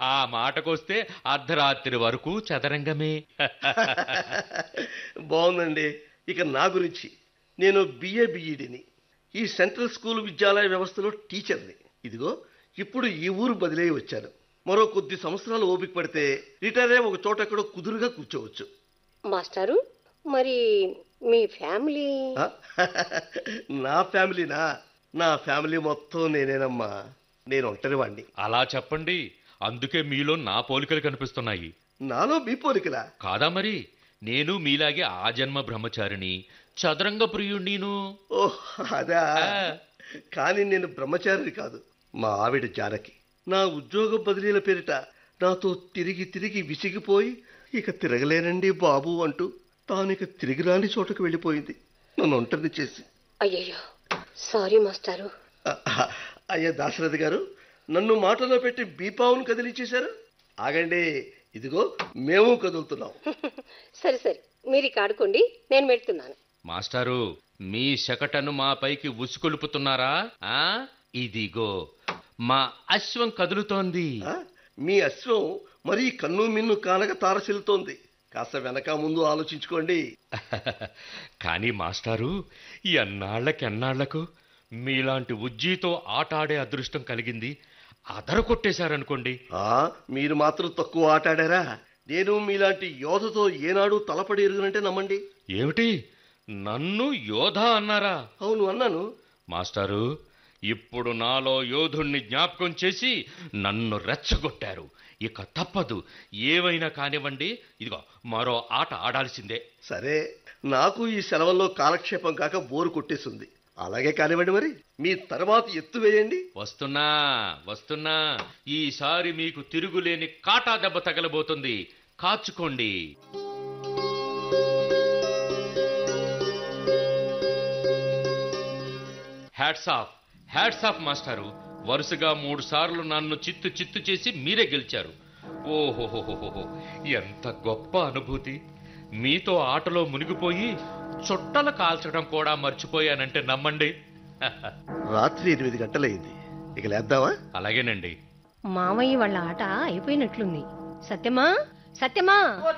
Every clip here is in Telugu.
ఆ మాటకొస్తే అర్ధరాత్రి వరకు చదరంగమే. బాగుందండి. ఇక నా గురించి, నేను బిఏ బిఈడిని, ఈ సెంట్రల్ స్కూల్ విద్యాలయ వ్యవస్థలో టీచర్ని. ఇదిగో ఇప్పుడు ఈ ఊరు బదిలీ వచ్చాను. మరో కొద్ది సంవత్సరాలు ఓపిక పడితే రిటైర్ అయ్యి ఒక చోట ఎక్కడో కుదురుగా కూర్చోవచ్చు. మాస్టారు, మరి మీ ఫ్యామిలీ? ఆ? నా ఫ్యామిలీనా? నా ఫ్యామిలీ మొత్తం నేనేనమ్మా. నేను ఒంటరి వాణ్ణి. అలా చెప్పండి. అందుకే మీలో నా పోలికలు కనిపిస్తున్నాయి. నాలో మీ పోలికలా? కాదా మరి? నేను మీలాగే ఆ జన్మ బ్రహ్మచారిని, చదరంగ ప్రియుణ్ణిను. ఓహ్ అదా. కానీ నేను బ్రహ్మచారిని కాదు. మా ఆవిడ జానకి నా ఉద్యోగ బదిలీల పేరిట నాతో తిరిగి తిరిగి విసిగిపోయి ఇక తిరగలేనండి బాబు అంటూ తానిక తిరిగి రాని చోటకు వెళ్ళిపోయింది, నన్ను ఒంటరిని చేసి. అయ్యయ్యో, సారీ మాస్టారు. అయ్యా దాశరథి గారు, నన్ను మాటలో పెట్టి బీపావును కదిలించేశారు. ఆగండి, ఇదిగో మేము కదులుతున్నాం. సరే సరే, మీరు ఇక ఆడుకోండి, నేను వెళ్తున్నాను. మాస్టారు, మీ శకటను మా పైకి ఉసుకొలుపుతున్నారా? ఇదిగో మా అశ్వం కదులుతోంది. ఆ? మీ అశ్వం మరీ కన్ను మిన్ను కానక తారసిల్లుతోంది. కాస్త వెనక ముందు ఆలోచించుకోండి. కానీ మాస్టారు, ఎన్నాళ్లకెన్నాళ్లకు మీలాంటి ఉజ్జీతో ఆట ఆడే అదృష్టం కలిగింది. అదర కొట్టేశారనుకోండి. మీరు మాత్రం తక్కువ ఆట ఆడారా? నేను మీలాంటి యోధతో ఏనాడు తలపడి ఎరుగునంటే నమ్మండి. ఏమిటి, నన్ను యోధా అన్నారా? అవును, అన్నాను. మాస్టారు, ఇప్పుడు నాలో యోధుణ్ణి జ్ఞాపకం చేసి నన్ను రెచ్చగొట్టారు. ఇక తప్పదు, ఏవైనా కానివ్వండి. ఇదిగో మరో ఆట ఆడాల్సిందే. సరే, నాకు ఈ సెలవుల్లో కాలక్షేపం కాక బోరు కొట్టేసింది. అలాగే కానివ్వండి. మరి మీ తర్వాత ఎత్తు వేయండి. వస్తున్నా వస్తున్నా. ఈసారి మీకు తిరుగులేని కాటా దెబ్బ తగలబోతుంది, కాచుకోండి. హ్యాట్స్ ఆఫ్ మాస్టారు. వరుసగా 3 సార్లు నన్ను చిత్తు చిత్తు చేసి మీరే గెలిచారు. ఓహోహోహోహో, ఎంత గొప్ప అనుభూతి. మీతో ఆటలో మునిగిపోయి చుట్టలు కాల్చడం కూడా మర్చిపోయానంటే నమ్మండి. రాత్రి 8 గంటలైంది. ఇక లేద్దామా? అలాగేనండి. మామయ్య వాళ్ళ ఆట అయిపోయినట్లుంది. సత్యమా, సత్యమా,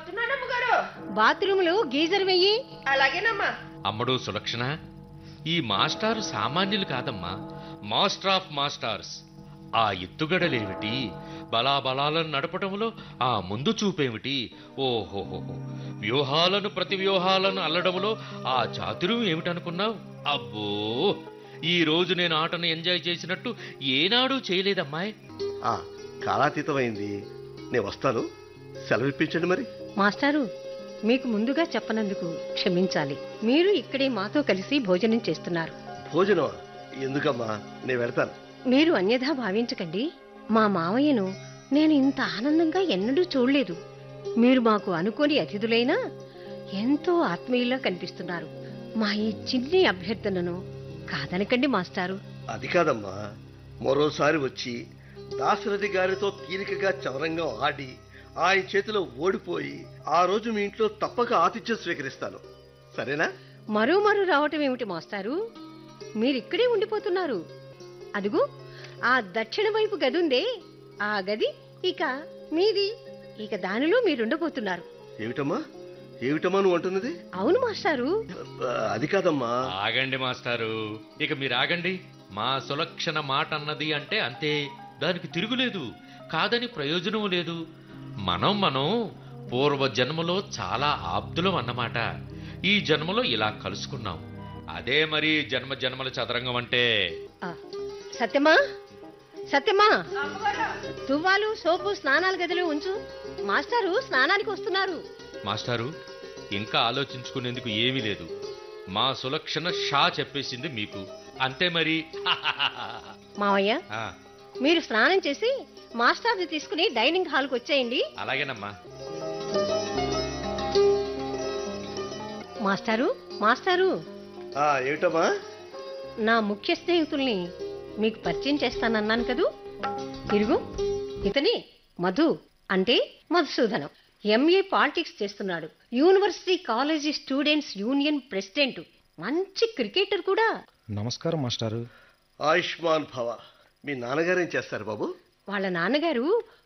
బాత్రూంలో గీజర్ వెయ్యి. అలాగేనమ్మా. అమ్మడు సులక్షణ, ఈ మాస్టారు సామాన్యులు కాదమ్మా, మాస్టర్ ఆఫ్ మాస్టర్స్. ఆ ఎత్తుగడలేమిటి, బలాబలాలను నడపటంలో ఆ ముందు చూపేమిటి, ఓహోహోహో, వ్యూహాలను ప్రతి వ్యూహాలను అల్లడంలో ఆ చాతుర్యం ఏమిటనుకున్నావు? అబ్బో, ఈ రోజు నేను ఆటను ఎంజాయ్ చేసినట్టు ఏనాడూ చేయలేదమ్మాయి. కాలాతీతమైంది. నేను వస్తాను. సెలవిప్పించండి మరి. మాస్టారు, మీకు ముందుగా చెప్పనందుకు క్షమించాలి. మీరు ఇక్కడే మాతో కలిసి భోజనం చేస్తున్నారు. భోజనం ఎందుకమ్మా, నేను వెళ్తాను. మీరు అన్యథా భావించకండి. మా మావయ్యను నేను ఇంత ఆనందంగా ఎన్నడూ చూడలేదు. మీరు మాకు అనుకోని అతిథులైనా ఎంతో ఆత్మీయులా కనిపిస్తున్నారు. మా ఈ చిన్ని అభ్యర్థనను కాదనకండి మాస్టారు. అది కాదమ్మా, మరోసారి వచ్చి దాశరథి గారితో తీరికగా చవరంగా ఆడి ఆయన చేతిలో ఓడిపోయి ఆ రోజు మీ ఇంట్లో తప్పక ఆతిథ్యం స్వీకరిస్తాను. సరేనా? మరో రావటం ఏమిటి మాస్టారు? మీరిక్కడే ఉండిపోతున్నారు. అదుగు, ఆ దక్షిణ వైపు గది ఉందే, ఆ గది ఇక మీది. ఇక దానిలో మీరుండబోతున్నారు. ఏమిటమ్మా ఏమిటమ్మా నువ్వు అంటున్నది? అవును మాస్టారు. అది కాదమ్మా. ఆగండి మాస్టారు, ఇక మీరు ఆగండి. మా సులక్షణ మాట అన్నది అంటే అంతే, దానికి తిరుగులేదు. కాదని ప్రయోజనం లేదు. మనం పూర్వ జన్మలో చాలా ఆప్తులం అన్నమాట. ఈ జన్మలో ఇలా కలుసుకున్నాం. అదే మరి జన్మల చదరంగం అంటే. సత్యమా, సత్యమా, తువ్వాలు సోపు స్నానాల గదిలో ఉంచు. మాస్టారు స్నానానికి వస్తున్నారు. మాస్టారు, ఇంకా ఆలోచించుకునేందుకు ఏమీ లేదు. మా సులక్షణ షా చెప్పేసింది మీకు, అంతే మరి. మావయ్య, మీరు స్నానం చేసి మాస్టర్ని తీసుకుని డైనింగ్ హాల్కి వచ్చేయండి. అలాగేనమ్మా. మాస్టారు, మాస్టారు, ఏమిటమ్మా? నా ముఖ్య స్నేహితుల్ని మీకు పరిచయం చేస్తానన్నాను కదూ. తిరుగు, ఇతని మధు, అంటే మధుసూదనం. ఎంఏ పాలిటిక్స్ చేస్తున్నాడు. University college students union president. మంచి క్రికెటర్ కూడా. నమస్కారం మాస్టారు. ఆయుష్మాన్ భవ. మీ నాన్నగారు ఏం చేస్తారు బాబు? వాళ్ళ నాన్నగారు